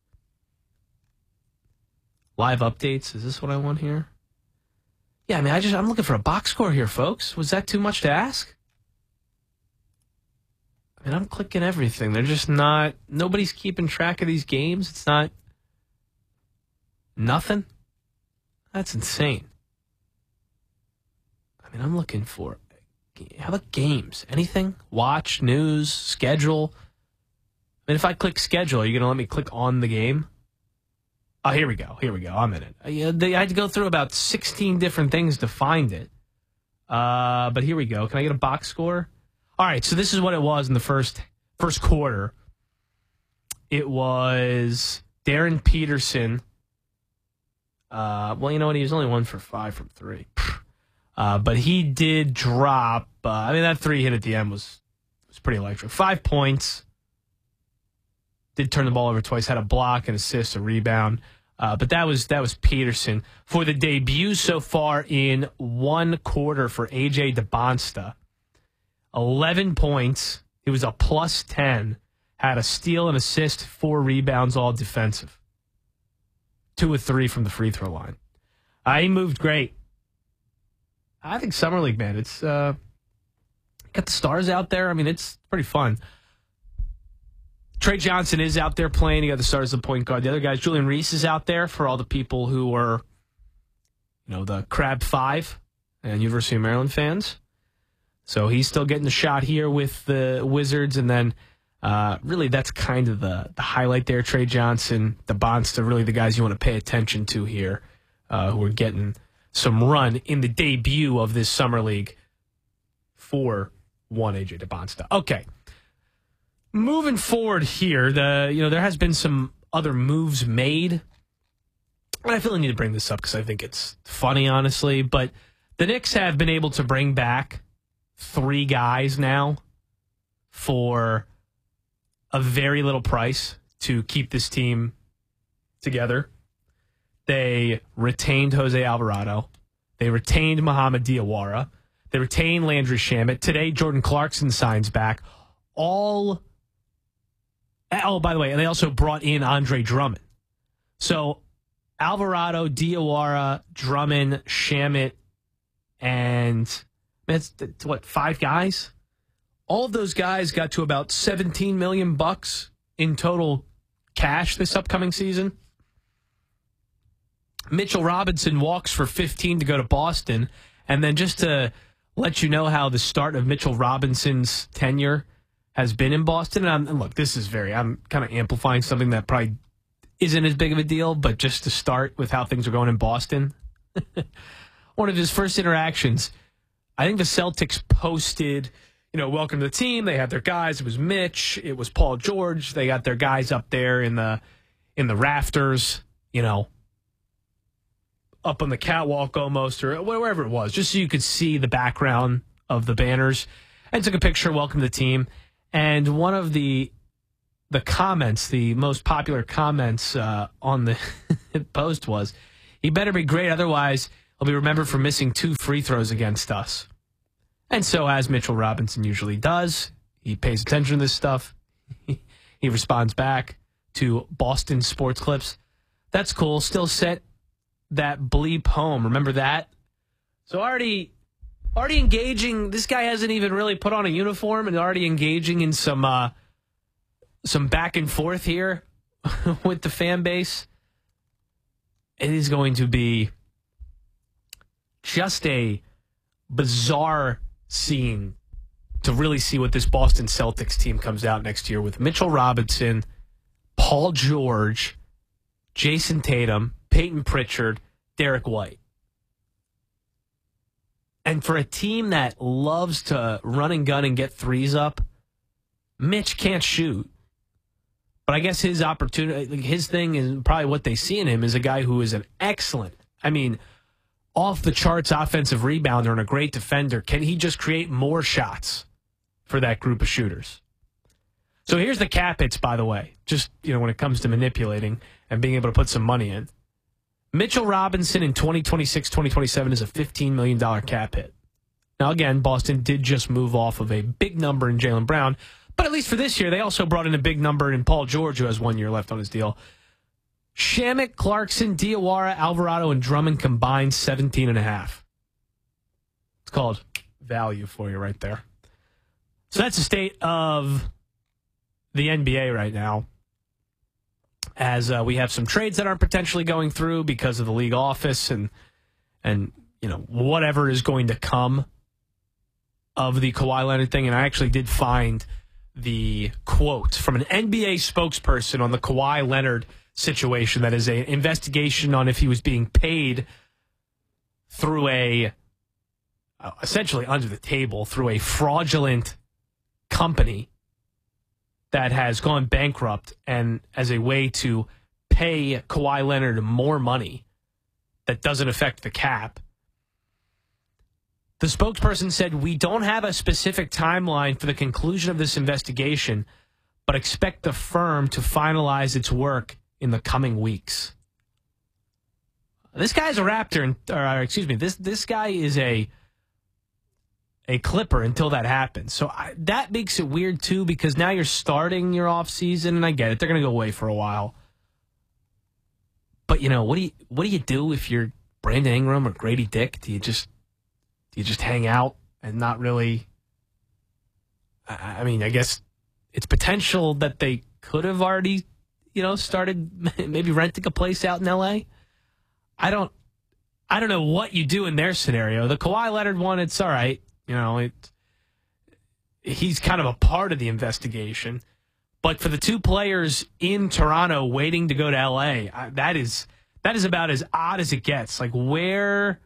S1: Live updates? Is this what I want here? Yeah, I mean, I'm looking for a box score here, folks. Was that too much to ask? I mean, I'm clicking everything. They're just not, nobody's keeping track of these games. It's not, nothing. That's insane. I mean, I'm looking for, how about games? Anything? Watch, news, schedule. I mean, if I click schedule, are you going to let me click on the game? Oh, here we go. I'm in it. I had to go through about 16 different things to find it. But here we go. Can I get a box score? All right, so this is what it was in the first quarter. It was Darren Peterson. Well, you know what? He was only 1 for 5 from 3. But he did drop. That 3 hit at the end was pretty electric. 5 points. Did turn the ball over twice. Had a block, an assist, a rebound. But that was Peterson. For the debut so far in one quarter for A.J. DeBonsta, 11 points. He was a plus 10. Had a steal, an assist, 4 rebounds, all defensive. 2 of 3 from the free throw line. He moved great. I think Summer League, man, it's got the stars out there. I mean, it's pretty fun. Trey Johnson is out there playing. You got the stars of the point guard. The other guys, Julian Reese is out there for all the people who are, the Crab 5 and University of Maryland fans. So he's still getting the shot here with the Wizards. And then really that's kind of the highlight there. Trey Johnson, DeBonsta, really the guys you want to pay attention to here who are getting some run in the debut of this Summer League for one A.J. DeBonsta. Okay. Moving forward here, there has been some other moves made. And I feel I need to bring this up because I think it's funny, honestly. But the Knicks have been able to bring back 3 guys now for a very little price to keep this team together. They retained Jose Alvarado. They retained Mohamed Diawara. They retained Landry Shamet. Today, Jordan Clarkson signs back. Oh, by the way, and they also brought in Andre Drummond. So Alvarado, Diawara, Drummond, Shamet, and that's 5 guys? All of those guys got to about $17 million in total cash this upcoming season. Mitchell Robinson walks for 15 to go to Boston. And then just to let you know how the start of Mitchell Robinson's tenure has been in Boston. And look, I'm kind of amplifying something that probably isn't as big of a deal, but just to start with how things are going in Boston. One of his first interactions, I think the Celtics posted, welcome to the team. They had their guys. It was Mitch. It was Paul George. They got their guys up there in the rafters, up on the catwalk almost, or wherever it was, just so you could see the background of the banners, and took a picture, welcome to the team. And one of the comments, the most popular comments on the post was, he better be great, otherwise he'll be remembered for missing 2 free throws against us. And so, as Mitchell Robinson usually does, he pays attention to this stuff. He responds back to Boston Sports Clips. That's cool. Still set that bleep home. Remember that? So already engaging. This guy hasn't even really put on a uniform and already engaging in some back and forth here with the fan base. It is going to be just a bizarre scene to really see what this Boston Celtics team comes out next year with Mitchell Robinson, Paul George, Jason Tatum, Peyton Pritchard, Derek White. And for a team that loves to run and gun and get threes up, Mitch can't shoot. But I guess his opportunity, his thing is probably what they see in him is a guy who is an excellent, off the charts offensive rebounder and a great defender. Can he just create more shots for that group of shooters? So here's the cap hits, by the way, just, when it comes to manipulating and being able to put some money in. Mitchell Robinson in 2026-2027 is a $15 million cap hit. Now, again, Boston did just move off of a big number in Jaylen Brown, but at least for this year, they also brought in a big number in Paul George, who has 1 year left on his deal. Shamet, Clarkson, Diawara, Alvarado, and Drummond combined 17.5. It's called value for you right there. So that's the state of the NBA right now, as we have some trades that aren't potentially going through because of the league office and whatever is going to come of the Kawhi Leonard thing. And I actually did find the quote from an NBA spokesperson on the Kawhi Leonard situation that is an investigation on if he was being paid through essentially under the table, through a fraudulent company that has gone bankrupt, and as a way to pay Kawhi Leonard more money that doesn't affect the cap. The spokesperson said, "We don't have a specific timeline for the conclusion of this investigation, but expect the firm to finalize its work in the coming weeks." This guy's a Raptor, this guy is a Clipper until that happens. So that makes it weird, too, because now you're starting your offseason, and I get it. They're going to go away for a while. But, what do you do if you're Brandon Ingram or Grady Dick? Do you just hang out and not really... I guess it's potential that they could have already, started maybe renting a place out in L.A. I don't know what you do in their scenario. The Kawhi Leonard one, it's all right. He's kind of a part of the investigation. But for the 2 players in Toronto waiting to go to L.A., that is about as odd as it gets. Like, where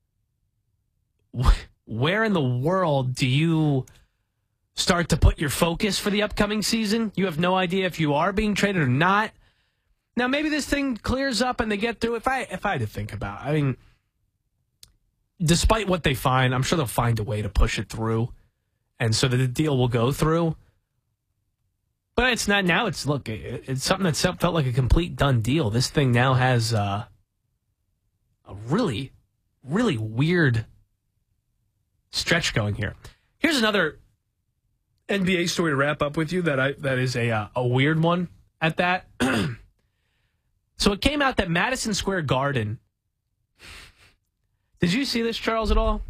S1: in the world do you start to put your focus for the upcoming season? You have no idea if you are being traded or not. Now, maybe this thing clears up and they get through. If I had to think about it, despite what they find, I'm sure they'll find a way to push it through, and so that the deal will go through. But it's not now. It's something that felt like a complete done deal. This thing now has a really, really weird stretch going here. Here's another NBA story to wrap up with you that is a weird one at that. So it came out that Madison Square Garden. Did you see this, Charles, at all?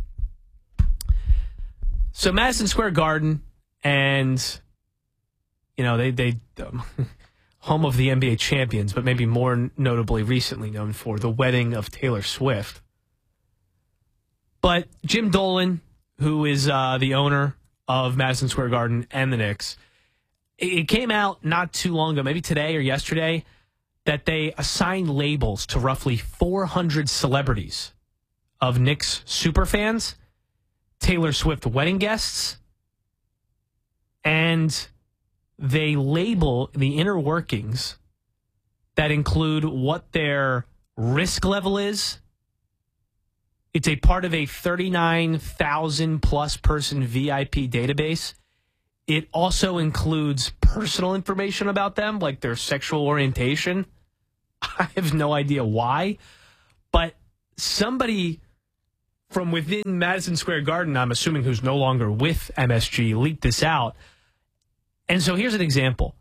S1: So Madison Square Garden, and they home of the NBA champions, but maybe more notably recently known for the wedding of Taylor Swift. But Jim Dolan, who is the owner of Madison Square Garden and the Knicks, it came out not too long ago, maybe today or yesterday, that they assigned labels to roughly 400 celebrities of Knicks superfans, Taylor Swift wedding guests, And they label the inner workings that include what their risk level is. It's a part of a 39,000-plus person VIP database. It also includes personal information about them, like their sexual orientation. I have no idea why, but somebody from within Madison Square Garden, I'm assuming who's no longer with MSG, leaked this out. And so here's an example.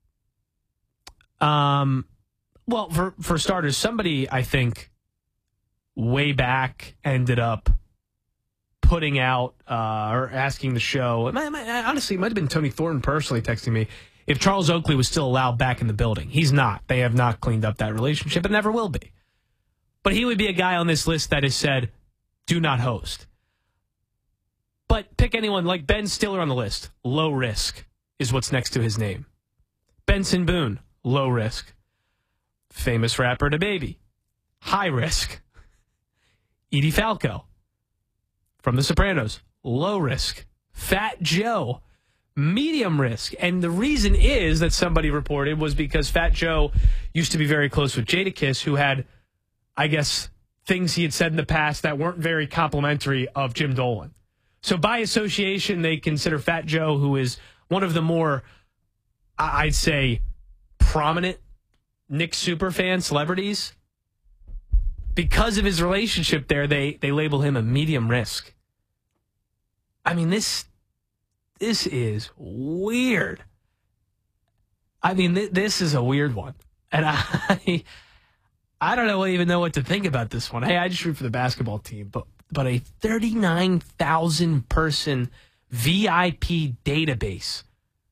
S1: Well, for starters, somebody, I think, way back ended up putting out or asking the show, honestly, it might have been Tony Thornton personally texting me, if Charles Oakley was still allowed back in the building. He's not. They have not cleaned up that relationship and never will be. But he would be a guy on this list that has said, do not host. But pick anyone like Ben Stiller on the list. Low risk is what's next to his name. Benson Boone, low risk. Famous rapper DaBaby, high risk. Edie Falco from The Sopranos, low risk. Fat Joe, medium risk. And the reason is that somebody reported was because Fat Joe used to be very close with Jadakiss, who had, I guess, things he had said in the past that weren't very complimentary of Jim Dolan. So by association, they consider Fat Joe, who is one of the more, I'd say, prominent Nick superfan celebrities. Because of his relationship there, they label him a medium risk. I mean, this is weird. I mean, this is a weird one. And I don't even know what to think about this one. Hey, I just root for the basketball team, but a 39,000 person VIP database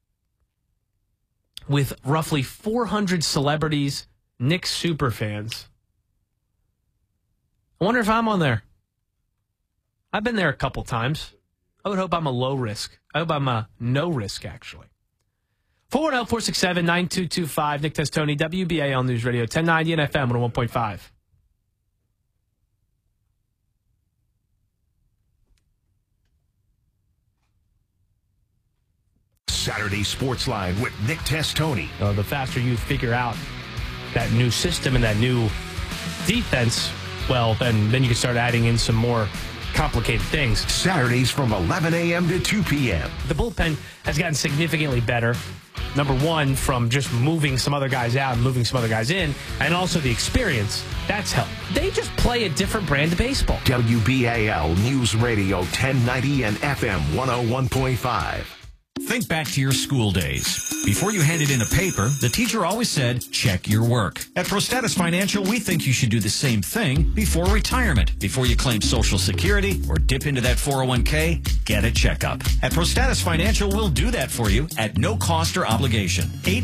S1: with roughly 400 celebrities, Knicks superfans. I wonder if I'm on there. I've been there a couple times. I would hope I'm a low risk. I hope I'm a no risk, actually. 410-467-9225. Nick Testoni, WBAL News Radio, 1090 and FM 101.5.
S3: Saturday Sports Line with Nick Testoni.
S1: The faster you figure out that new system and that new defense, well, then you can start adding in some more complicated things.
S3: Saturdays from 11 a.m. to 2 p.m.
S1: The bullpen has gotten significantly better. Number one, from just moving some other guys out and moving some other guys in, and also the experience. That's helped. They just play a different brand of baseball.
S3: WBAL News Radio 1090 and FM 101.5.
S7: Think back to your school days. Before you handed in a paper, the teacher always said, check your work. At Prostatus Financial, we think you should do the same thing before retirement. Before you claim Social Security or dip into that 401k, get a checkup. At Prostatus Financial, we'll do that for you at no cost or obligation.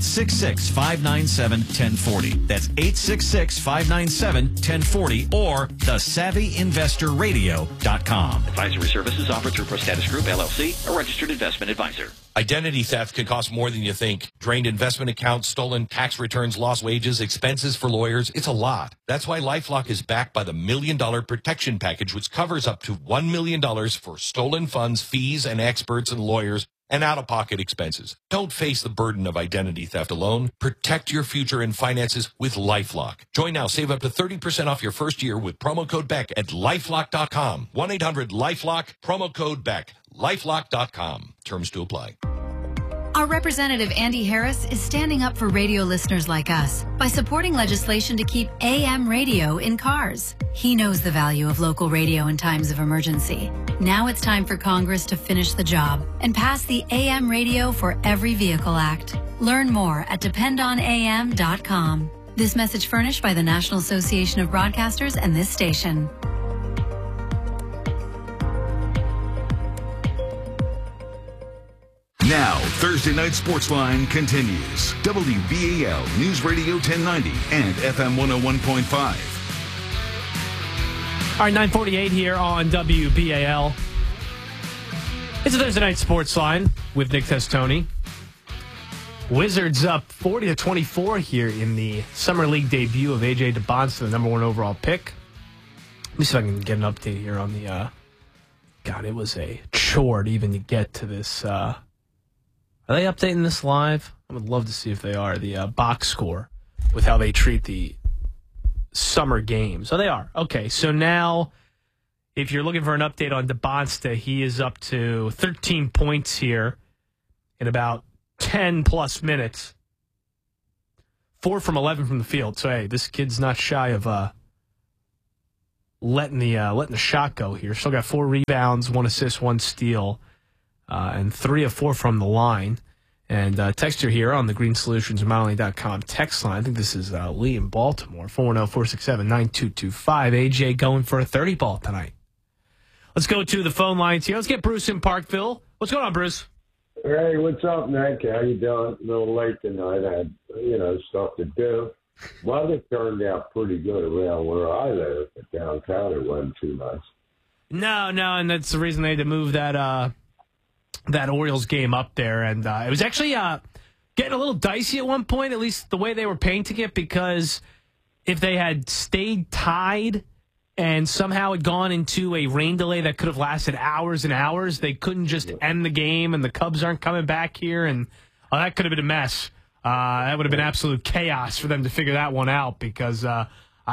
S7: 866-597-1040. That's 866-597-1040 or thesavvyinvestorradio.com.
S8: Advisory services offered through Prostatus Group, LLC, a registered investment advisor.
S9: Identity theft can cost more than you think. Drained investment accounts, stolen tax returns, lost wages, expenses for lawyers. It's a lot. That's why LifeLock is backed by the $1 Million Protection Package, which covers up to $1 million for stolen funds, fees, and experts and lawyers, and out-of-pocket expenses. Don't face the burden of identity theft alone. Protect your future and finances with LifeLock. Join now. Save up to 30% off your first year with promo code BECK at LifeLock.com. 1-800-LifeLock, promo code BECK. LifeLock.com. Terms to apply.
S10: Our representative, Andy Harris, is standing up for radio listeners like us by supporting legislation to keep AM radio in cars. He knows the value of local radio in times of emergency. Now it's time for Congress to finish the job and pass the AM Radio for Every Vehicle Act. Learn more at dependonam.com. This message furnished by the National Association of Broadcasters and this station.
S17: Now, Thursday Night Sportsline continues. WBAL News Radio 1090 and FM 101.5.
S1: All right, 9:48 here on WBAL. It's a Thursday Night Sportsline with Nick Testoni. Wizards up 40-24 here in the Summer League debut of A.J. DeBonce, the number 1 overall pick. Let me see if I can get an update here on the... God, it was a chore to even get to this... Are they updating this live? I would love to see if they are. The box score with how they treat the summer games. Oh, they are. Okay, so now if you're looking for an update on DeBonsta, he is up to 13 points here in about 10-plus minutes. 4 from 11 from the field. So, hey, this kid's not shy of letting the shot go here. Still got 4 rebounds, 1 assist, 1 steal, and 3 of 4 from the line. And texture here on the greensolutions.com text line. I think this is Lee in Baltimore, 410-467-9225. AJ going for a 30 ball tonight. Let's go to the phone lines here. Let's get Bruce in Parkville. What's going on, Bruce?
S11: Hey, what's up, Nick? How you doing? A little late tonight. I had, stuff to do. Weather turned out pretty good around where I live, but downtown it wasn't too nice.
S1: No, and that's the reason they had to move that Orioles game up there. And it was actually getting a little dicey at one point, at least the way they were painting it, because if they had stayed tied and somehow had gone into a rain delay that could have lasted hours and hours, they couldn't just end the game, and the Cubs aren't coming back here, and that could have been a mess. That would have been absolute chaos for them to figure that one out, because, I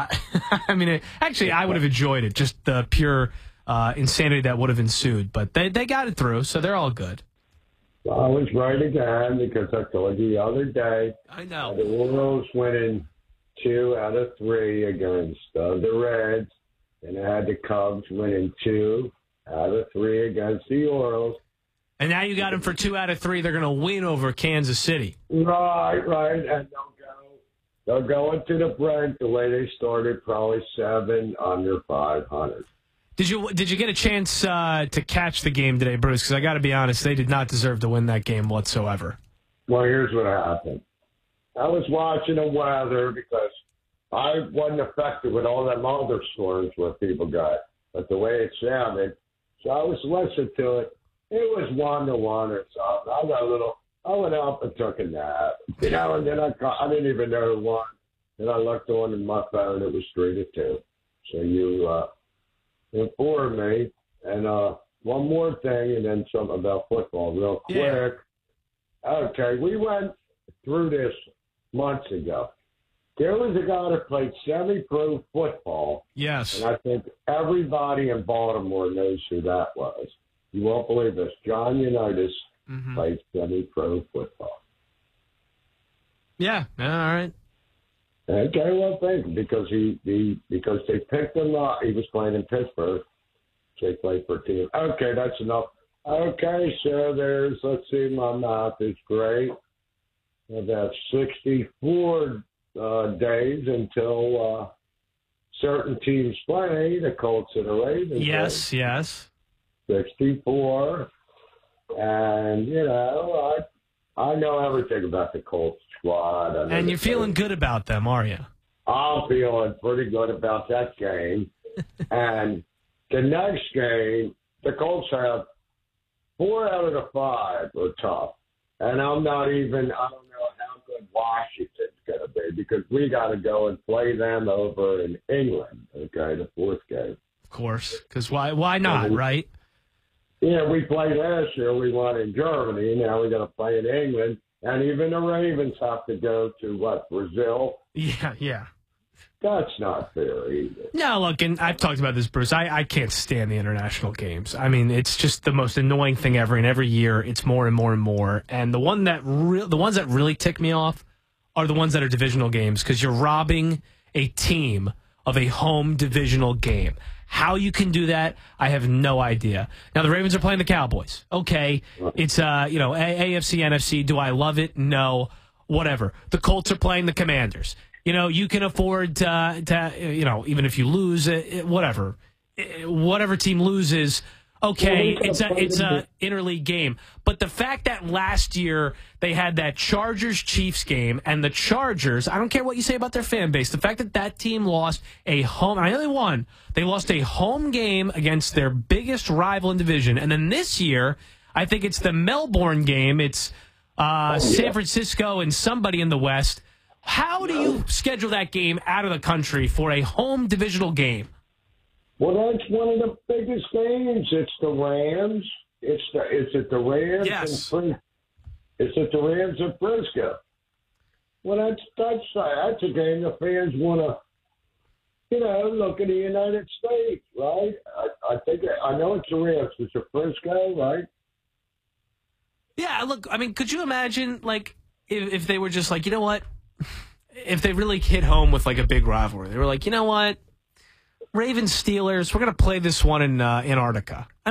S1: would have enjoyed it, just the pure insanity that would have ensued. But they got it through, so they're all good.
S11: I was right again, because I told you the other day.
S1: I know.
S11: The Orioles winning 2 out of 3 against the Reds, and I had the Cubs winning 2 out of 3 against the Orioles.
S1: And now you got them for 2 out of 3. They're going to win over Kansas City.
S11: Right. And they'll go into the break the way they started, probably 7 under 500.
S1: Did you get a chance to catch the game today, Bruce? Because I got to be honest, they did not deserve to win that game whatsoever.
S11: Well, here's what happened. I was watching the weather because I wasn't affected with all them other storms what people got, but the way it sounded. So I was listening to it. It was 1-1 or something. I went up and took a nap, and then I didn't even know who won. Then I looked on my phone. It was 3-2. So you informed me. And one more thing, and then something about football real quick.
S1: Yeah.
S11: Okay, we went through this months ago. There was a guy that played semi-pro football.
S1: Yes.
S11: And I think everybody in Baltimore knows who that was. You won't believe this. John Unitas played semi-pro football.
S1: Yeah. All right.
S11: Okay, well, thank you, because because they picked him up. He was playing in Pittsburgh. So he played for a team. Okay, that's enough. Okay, so let's see, my math is great. About 64 days until certain teams play, the Colts and the Ravens.
S1: Yes.
S11: 64. And, I know everything about the Colts squad.
S1: And you're feeling good about them, are you?
S11: I'm feeling pretty good about that game. And the next game, the Colts have 4 out of the 5 are tough. And I don't know how good Washington's going to be, because we got to go and play them over in England, okay, the 4th game.
S1: Of course, because why not, right?
S11: Yeah, we played last year. We won in Germany. Now we got to play in England. And even the Ravens have to go to, Brazil?
S1: Yeah.
S11: That's not fair either.
S1: No, look, and I've talked about this, Bruce. I can't stand the international games. I mean, it's just the most annoying thing ever, and every year it's more and more and more. And the ones that really tick me off are the ones that are divisional games, because you're robbing a team of a home divisional game. How you can do that, I have no idea. Now, the Ravens are playing the Cowboys. Okay, it's, AFC, NFC. Do I love it? No. Whatever. The Colts are playing the Commanders. You can afford to even if you lose, whatever team loses, okay, it's a interleague game. But the fact that last year they had that Chargers-Chiefs game, and the Chargers, I don't care what you say about their fan base, the fact that team lost a home, I know they won, they lost a home game against their biggest rival in division. And then this year, I think it's the Melbourne game, it's San Francisco and somebody in the West. How do you schedule that game out of the country for a home divisional game?
S11: Well, that's one of the biggest games. It's the Rams. Is it the Rams?
S1: Yes.
S11: It's at the Rams of Frisco. Well, that's a game the fans want to, look at the United States, right? I know it's the Rams. It's a Frisco, right?
S1: Yeah, look, I mean, could you imagine, like, if they were just like, you know what? If they really hit home with, like, a big rivalry. They were like, you know what? Ravens-Steelers, we're going to play this one in Antarctica.